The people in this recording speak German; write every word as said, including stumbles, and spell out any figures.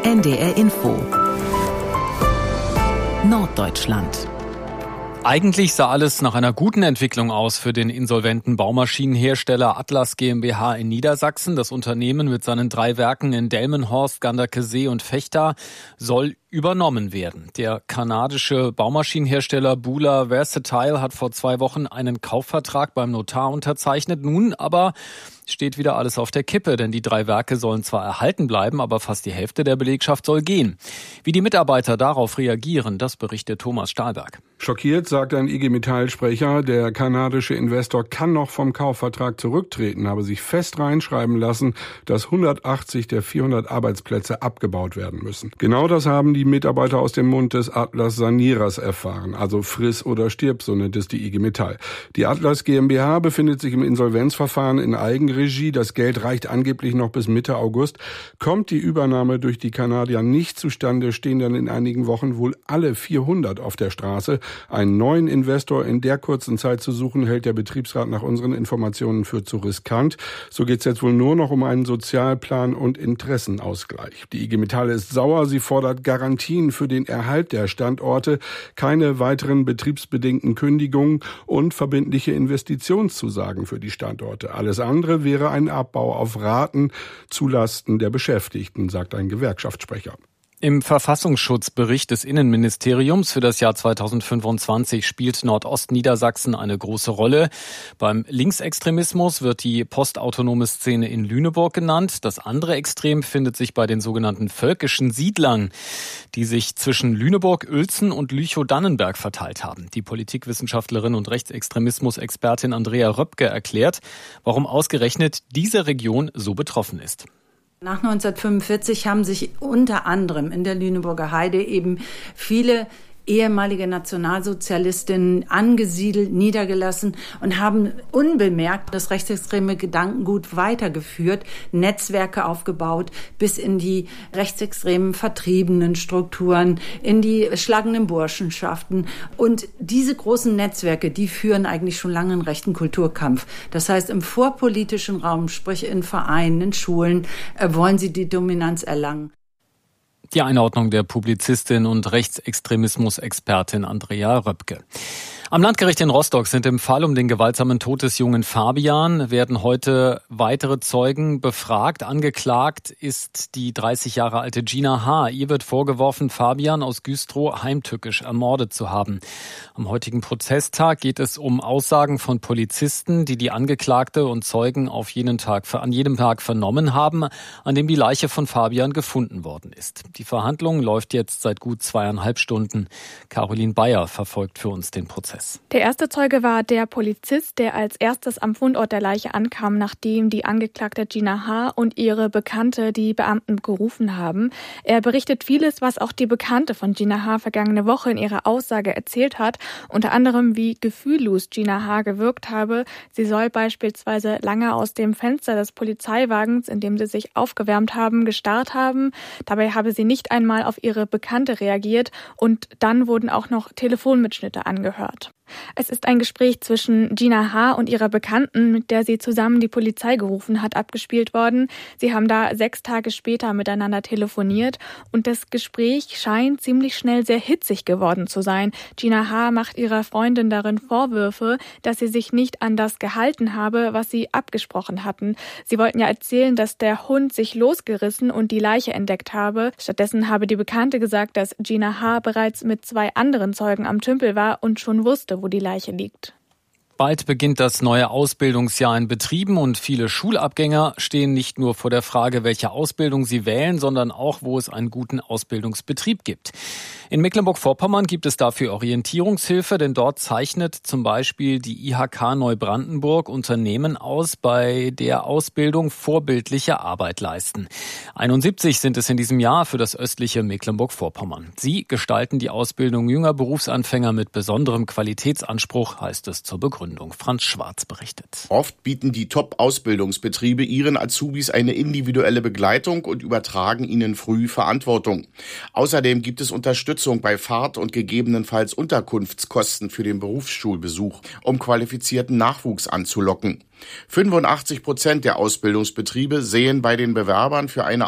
N D R Info Norddeutschland. Eigentlich sah alles nach einer guten Entwicklung aus für den insolventen Baumaschinenhersteller Atlas GmbH in Niedersachsen. Das Unternehmen mit seinen drei Werken in Delmenhorst, Ganderkesee und Vechta soll übernommen werden. Der kanadische Baumaschinenhersteller Bula Versatile hat vor zwei Wochen einen Kaufvertrag beim Notar unterzeichnet. Nun aber steht wieder alles auf der Kippe, denn die drei Werke sollen zwar erhalten bleiben, aber fast die Hälfte der Belegschaft soll gehen. Wie die Mitarbeiter darauf reagieren, das berichtet Thomas Stahlberg. Schockiert, sagt ein I G Metall-Sprecher, der kanadische Investor kann noch vom Kaufvertrag zurücktreten, habe sich fest reinschreiben lassen, dass hundertachtzig der vierhundert Arbeitsplätze abgebaut werden müssen. Genau das haben die Mitarbeiter aus dem Mund des Atlas-Sanierers erfahren, also friss oder stirb, so nennt es die I G Metall. Die Atlas GmbH befindet sich im Insolvenzverfahren in Eigenregie. Das Geld reicht angeblich noch bis Mitte August. Kommt die Übernahme durch die Kanadier nicht zustande, stehen dann in einigen Wochen wohl alle vierhundert auf der Straße. Einen neuen Investor in der kurzen Zeit zu suchen, hält der Betriebsrat nach unseren Informationen für zu riskant. So geht es jetzt wohl nur noch um einen Sozialplan und Interessenausgleich. Die I G Metall ist sauer. Sie fordert Garantien für den Erhalt der Standorte, keine weiteren betriebsbedingten Kündigungen und verbindliche Investitionszusagen für die Standorte. Alles andere wäre ein Abbau auf Raten zulasten der Beschäftigten, sagt ein Gewerkschaftssprecher. Im Verfassungsschutzbericht des Innenministeriums für das Jahr zweitausendfünfundzwanzig spielt Nordostniedersachsen eine große Rolle. Beim Linksextremismus wird die postautonome Szene in Lüneburg genannt. Das andere Extrem findet sich bei den sogenannten völkischen Siedlern, die sich zwischen Lüneburg, Uelzen und Lüchow-Dannenberg verteilt haben. Die Politikwissenschaftlerin und Rechtsextremismus-Expertin Andrea Röpke erklärt, warum ausgerechnet diese Region so betroffen ist. Nach neunzehnhundertfünfundvierzig haben sich unter anderem in der Lüneburger Heide eben viele ehemalige Nationalsozialistinnen angesiedelt, niedergelassen und haben unbemerkt das rechtsextreme Gedankengut weitergeführt, Netzwerke aufgebaut, bis in die rechtsextremen vertriebenen Strukturen, in die schlagenden Burschenschaften. Und diese großen Netzwerke, die führen eigentlich schon lange einen rechten Kulturkampf. Das heißt, im vorpolitischen Raum, sprich in Vereinen, in Schulen, wollen sie die Dominanz erlangen. Die Einordnung der Publizistin und Rechtsextremismus-Expertin Andrea Röpke. Am Landgericht in Rostock sind im Fall um den gewaltsamen Tod des jungen Fabian werden heute weitere Zeugen befragt. Angeklagt ist die dreißig Jahre alte Gina H. Ihr wird vorgeworfen, Fabian aus Güstrow heimtückisch ermordet zu haben. Am heutigen Prozesstag geht es um Aussagen von Polizisten, die die Angeklagte und Zeugen auf jeden Tag, an jedem Tag vernommen haben, an dem die Leiche von Fabian gefunden worden ist. Die Verhandlung läuft jetzt seit gut zweieinhalb Stunden. Caroline Bayer verfolgt für uns den Prozess. Der erste Zeuge war der Polizist, der als erstes am Fundort der Leiche ankam, nachdem die Angeklagte Gina H. und ihre Bekannte die Beamten gerufen haben. Er berichtet vieles, was auch die Bekannte von Gina H. vergangene Woche in ihrer Aussage erzählt hat. Unter anderem, wie gefühllos Gina H. gewirkt habe. Sie soll beispielsweise lange aus dem Fenster des Polizeiwagens, in dem sie sich aufgewärmt haben, gestarrt haben. Dabei habe sie nicht einmal auf ihre Bekannte reagiert und dann wurden auch noch Telefonmitschnitte angehört. Es ist ein Gespräch zwischen Gina H. und ihrer Bekannten, mit der sie zusammen die Polizei gerufen hat, abgespielt worden. Sie haben da sechs Tage später miteinander telefoniert und das Gespräch scheint ziemlich schnell sehr hitzig geworden zu sein. Gina H. macht ihrer Freundin darin Vorwürfe, dass sie sich nicht an das gehalten habe, was sie abgesprochen hatten. Sie wollten ja erzählen, dass der Hund sich losgerissen und die Leiche entdeckt habe. Stattdessen habe die Bekannte gesagt, dass Gina H. bereits mit zwei anderen Zeugen am Tümpel war und schon wusste, wo die Leiche liegt. Bald beginnt das neue Ausbildungsjahr in Betrieben und viele Schulabgänger stehen nicht nur vor der Frage, welche Ausbildung sie wählen, sondern auch, wo es einen guten Ausbildungsbetrieb gibt. In Mecklenburg-Vorpommern gibt es dafür Orientierungshilfe, denn dort zeichnet zum Beispiel die I H K Neubrandenburg Unternehmen aus, bei der Ausbildung vorbildliche Arbeit leisten. einundsiebzig sind es in diesem Jahr für das östliche Mecklenburg-Vorpommern. Sie gestalten die Ausbildung junger Berufsanfänger mit besonderem Qualitätsanspruch, heißt es zur Begründung. Franz Schwarz berichtet. Oft bieten die Top-Ausbildungsbetriebe ihren Azubis eine individuelle Begleitung und übertragen ihnen früh Verantwortung. Außerdem gibt es Unterstützung bei Fahrt- und gegebenenfalls Unterkunftskosten für den Berufsschulbesuch, um qualifizierten Nachwuchs anzulocken. fünfundachtzig Prozent der Ausbildungsbetriebe sehen bei den Bewerbern für eine